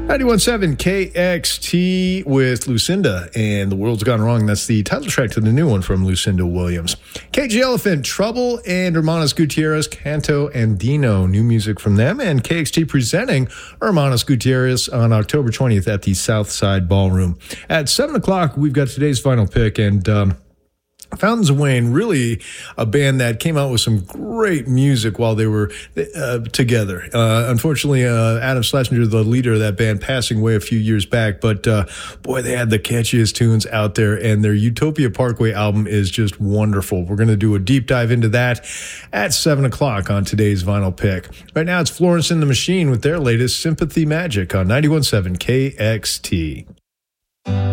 91.7 KXT with Lucinda and The World's Gone Wrong. That's the title track to the new one from Lucinda Williams. KG Elephant, Trouble, and Hermanos Gutierrez, Canto Andino. New music from them. And KXT presenting Hermanos Gutierrez on October 20th at the Southside Ballroom. At 7 o'clock, we've got today's final pick. And Fountains of Wayne, really a band that came out with some great music while they were together. Unfortunately, Adam Schlesinger, the leader of that band, passing away a few years back. But boy, they had the catchiest tunes out there, and their Utopia Parkway album is just wonderful. We're going to do a deep dive into that at 7 o'clock on today's Vinyl Pick. Right now, it's Florence and the Machine with their latest Sympathy Magic on 91.7 KXT.